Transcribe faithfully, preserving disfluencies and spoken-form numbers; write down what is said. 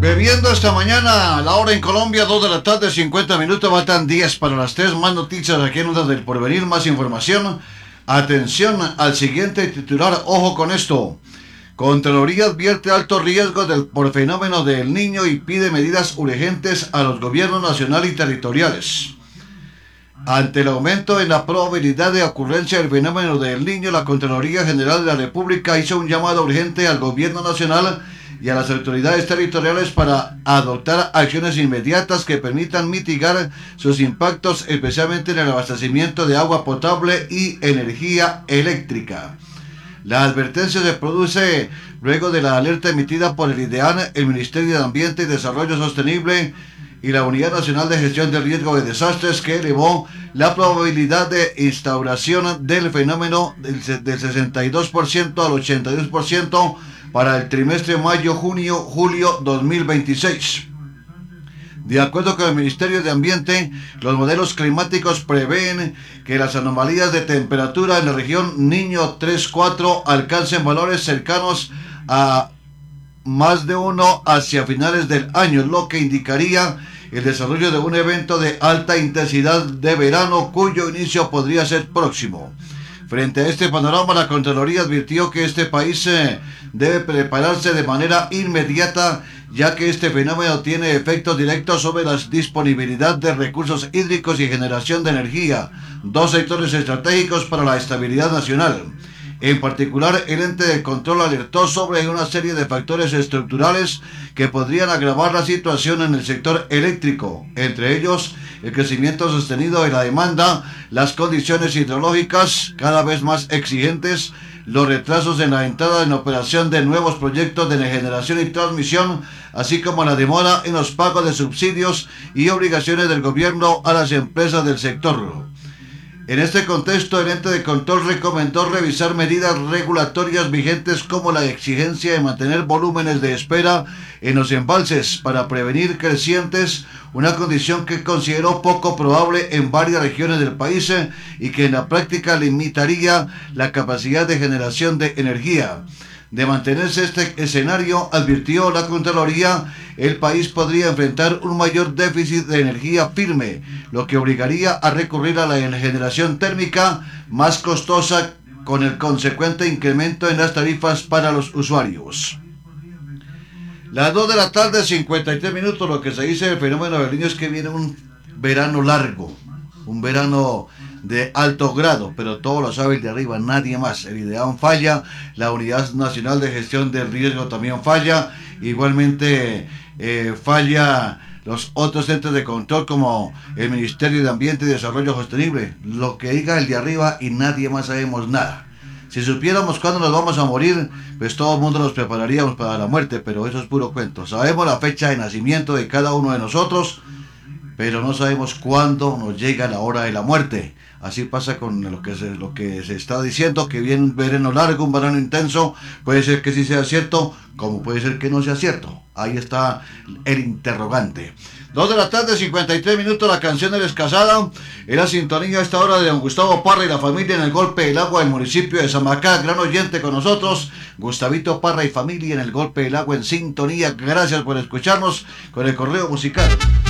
Bebiendo esta mañana, la hora en Colombia, dos de la tarde, cincuenta minutos, faltan diez para las tres. Más noticias aquí en Ondas del Porvenir, más información. Atención al siguiente titular, ojo con esto. Contraloría advierte alto riesgo del, por fenómeno del Niño y pide medidas urgentes a los gobiernos nacional y territoriales. Ante el aumento en la probabilidad de ocurrencia del fenómeno del Niño, la Contraloría General de la República hizo un llamado urgente al gobierno nacional y a las autoridades territoriales para adoptar acciones inmediatas que permitan mitigar sus impactos, especialmente en el abastecimiento de agua potable y energía eléctrica. La advertencia se produce luego de la alerta emitida por el IDEAN, el Ministerio de Ambiente y Desarrollo Sostenible y la Unidad Nacional de Gestión del Riesgo de Desastres, que elevó la probabilidad de instauración del fenómeno del sesenta y dos por ciento al ochenta y dos por ciento para el trimestre mayo-junio-julio dos mil veintiséis. De acuerdo con el Ministerio de Ambiente, los modelos climáticos prevén que las anomalías de temperatura en la región Niño tres cuatro alcancen valores cercanos a más de uno hacia finales del año, lo que indicaría el desarrollo de un evento de alta intensidad de verano cuyo inicio podría ser próximo. Frente a este panorama, la Contraloría advirtió que este país eh, debe prepararse de manera inmediata, ya que este fenómeno tiene efectos directos sobre la disponibilidad de recursos hídricos y generación de energía, dos sectores estratégicos para la estabilidad nacional. En particular, el ente de control alertó sobre una serie de factores estructurales que podrían agravar la situación en el sector eléctrico, entre ellos el crecimiento sostenido de la demanda, las condiciones hidrológicas cada vez más exigentes, los retrasos en la entrada en operación de nuevos proyectos de generación y transmisión, así como la demora en los pagos de subsidios y obligaciones del gobierno a las empresas del sector. En este contexto, el ente de control recomendó revisar medidas regulatorias vigentes como la exigencia de mantener volúmenes de espera en los embalses para prevenir crecientes, una condición que consideró poco probable en varias regiones del país y que en la práctica limitaría la capacidad de generación de energía. De mantenerse este escenario, advirtió la Contraloría, el país podría enfrentar un mayor déficit de energía firme, lo que obligaría a recurrir a la generación térmica más costosa, con el consecuente incremento en las tarifas para los usuarios. Las dos de la tarde, cincuenta y tres minutos, lo que se dice del fenómeno del Niño es que viene un verano largo, un verano de alto grado, pero todo lo sabe el de arriba, nadie más. El IDEAN falla, la Unidad Nacional de Gestión del Riesgo también falla, igualmente eh, falla los otros entes de control como el Ministerio de Ambiente y Desarrollo Sostenible. Lo que diga el de arriba y nadie más sabemos nada. Si supiéramos cuándo nos vamos a morir, pues todo el mundo nos prepararíamos para la muerte, pero eso es puro cuento. Sabemos la fecha de nacimiento de cada uno de nosotros, pero no sabemos cuándo nos llega la hora de la muerte. Así pasa con lo que se, lo que se está diciendo, que viene un verano largo, un verano intenso. Puede ser que sí sea cierto, como puede ser que no sea cierto. Ahí está el interrogante. Dos de la tarde, cincuenta y tres minutos, la canción Eres Casada. Era sintonía a esta hora de don Gustavo Parra y la familia en el Golpe del Agua del municipio de Samacá. Gran oyente con nosotros, Gustavito Parra y familia en el Golpe del Agua en sintonía. Gracias por escucharnos con el correo musical.